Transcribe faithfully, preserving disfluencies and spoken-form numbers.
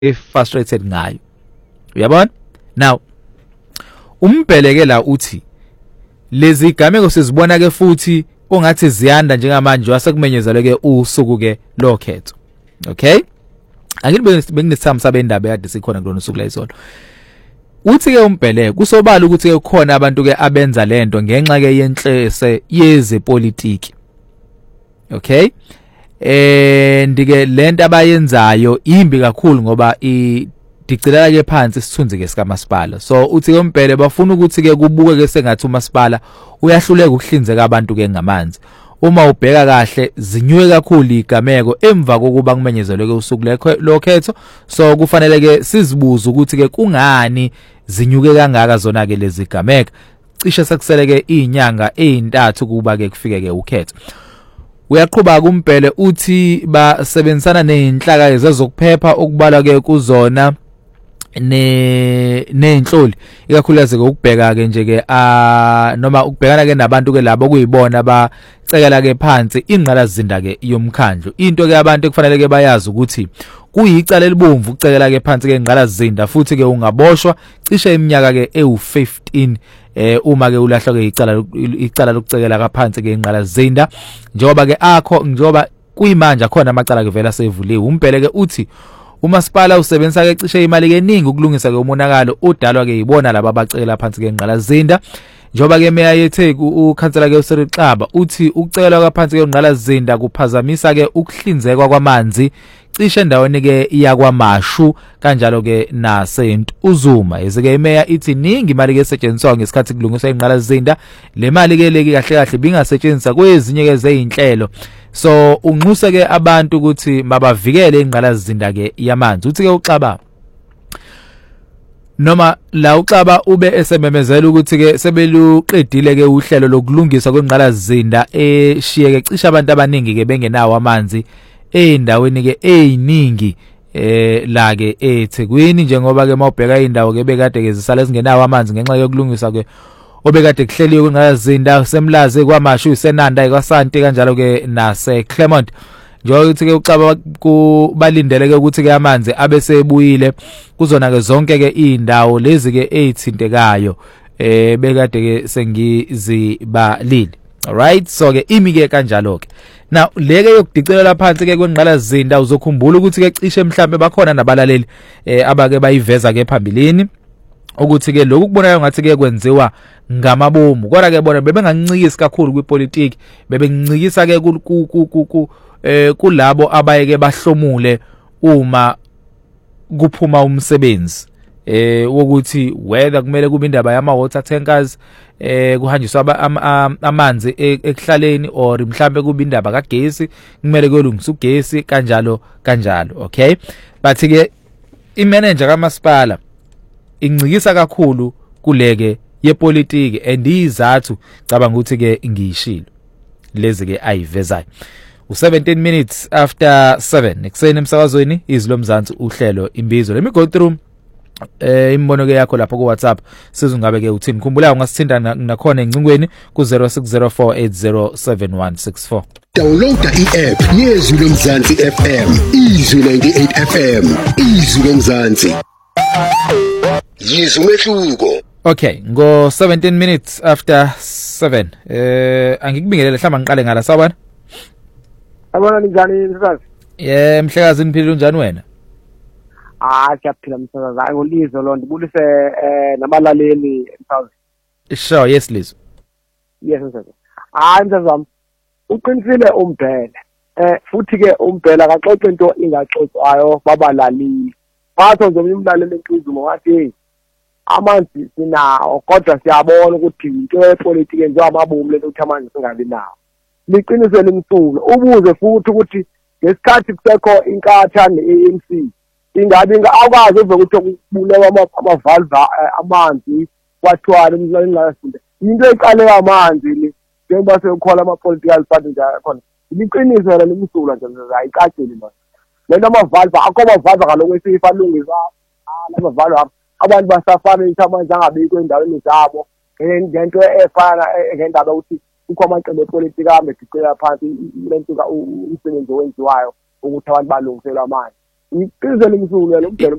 frustrated ngayo. Uyabona? Now umbheleke la uthi lezi gameko sizibona ke futhi ongathi ziyanda njengamanje wasekumenyezele ke usuku ke lokhetho. Okay? Angibe benginesithamo sabendaba kade sikhona kulona usuku la izolo. Uthi ke umbheleke kusobala ukuthi ke khona abantu ke abenza lento ngenxa ke yenhlese yezepolitiki. Okay? Eh ndike lento abayenzayo imbi kakhulu ngoba i dicela ke phansi isithunzi ke sikamasipala. So uthi ke umbhele bafuna ukuthi ke kubuke ke sengathi umasipala uyahluleka ukuhlinzeka abantu ke ngamanzi. Uma ubheka kahle zinyuke kakhulu igameko emva kokuba kumenyezelwe ke usuku lokhetho. So kufanele ke sizibuze ukuthi ke kungani zinyuke kangaka zona ke lezi gameko. Cishe sekusele ke izinyanga ezintathu kuba ke kufike ke ukhetho. Uyaqhubeka umbhele uthi basebenzisana nezinhlaka ezezokuphepha okubalwa ke kuzona ne nenhloli ikakhulukazi ke ukubheka ke nje ke a noma ukubhekana ke nabantu ke labo kuyibona abacekela ke phansi ingqalazinda ke yomkhandlu. Into ke abantu ekufanele ke bayazi ukuthi kuyicala elibomvu ukucekela ke phansi ke ingqalazinda futhi ke ungaboshwa cishe iminyaka ke ewu fifteen eh uma ke ulahla ke icala icala lokucekela kaphansi ke ingqalazinda njengoba ke akho njengoba kuyimanje khona amacala ke vela sevuliwe. Umbhele ke uthi umasipala usebenzisa ke cishe imali eningi ukulungisa ke umonakalo odalwa ke yibona laba abacela phansi ke ngqalazinda njoba ke meya yeTheku ukhansela ke uSiri Xaba uthi ukucela kaphansi ke ngqalazinda kuphazamisa ke ukuhlinzekwa kwamanzi cishe endaweni ke iyakwaMashu kanjalo ke naseNtu Uzuma. Ezike imeya ithi ningi imali ke esetshenziswa ngesikhathi kulungiswa ingqalazinda le mali ke leki kahle kahle bingasetshenziswa kwezinye ke zezinhlelo. So unxuse ke abantu ukuthi mabavikele ingqalazinda ke yamanzi. Uthi ke uXaba noma la uXaba ube esememezela ukuthi ke sebeluqedile ke uhlelo lokulungisa kwengqalazinda eshiyeke cishe abantu abaningi ke bengenawo amanzi endaweni ke eziningi eh la ke eThekwini njengoba ke mawubheka indawo ke bekade ke zisala zingenawo amanzi ngenxa yokulungisa ke obekade kuhleliwe kwengqalazinda semlazi kwaMashu isenanda kwaSanti kanjalo ke nase Clermont. Njengoba uthi ke uXaba kubalindele ke ukuthi ke amanzi abesebuyile kuzona ke zonke ke indawo lezi ke ezithintekayo eh bekade ke sengizibalile. Alright, so ke imi ke kanjalo ke. Now leke yokudicelela phansi ke kwengqalazinda uzokhumbula ukuthi ke cishe mhlambe bakhona nabalaleli eh abake bayiveza ke phambilini ukuthi ke lokhu kubonayo ngathi ke kwenziwa ngamabomu kodwa ke bona bebengancikisi kakhulu kwipolitiki bebencikisa ke ku eh kulabo abayeke bahlomule uma kuphuma umsebenzi eh wokuthi whether kumele kube indaba yama water tankers eh kuhanjiswa amanzi ekuhlaleni or mhlambe kube indaba kagesi kumele kwelungiswa ugesi kanjalo kanjalo. Okay, but ke imanager kamasipala incikisa kakhulu kuleke yepolitiki and izathu cabanga ukuthi ke ngiyishilo lezi ke ayivezayo. U seventeen minutes after seven ekseni emsakazweni izilo mzansi uhlelo imbizo. Let me go through eh imbono ke yakho lapha ku WhatsApp sizungabe ke uthini. Khumbula ungasithinta nakhona encingweni ku zero six zero four eight zero seven one six four. Downloada i-app yezilo mzansi F M izwi ninety-eight F M izwi mzansi yizwe umehluko. Okay, ngo seventeen minutes after seven eh angikubingelele hlamba ngiqale ngala sawubona. Abona njani msakazi? Yeah, mhlekazi niphila njani wena? Ah, siyaphila msakazi. Hayi ngolizo lo ndibulise eh nabalaleli msakazi. Sure, yes Lizo. Yes msakazi. Hayi msakazi. Uqinisile umbhele. Eh futhi ke umbhele akaxoxe into ingaxoxwayo babalaleli. Batho nje umlaleli enkizuma wathi amanzi sinawo kodwa siyabona ukuthi into yepolitiki nje amabomu lento ukuthi amanzi singabi nawo. Liqinisele imsulo ubuze futhi ukuthi ngesikhathi kusekho inkatha ne-A N C ingabe awukazi ove ukuthi kubulewa ama-valve amanzi kwathwala emzalini into eqale amanzi le njengoba sekukhona ama-political party nje khona. Liqiniso la limsula nje ayicacile manje. Lena ama-valve akho ama-valve kaloku esifa alungisa lama valve abantu basafana ukuthi amanzi angabikho endaweni zabo ngento efana ngendaba ukuthi ukho amacebo epolitiki ame dicela phansi lento umsebenzi owenziwayo ukuthi abantu balungiselwa amanzi ngiqinisele ngisuku lo mbhele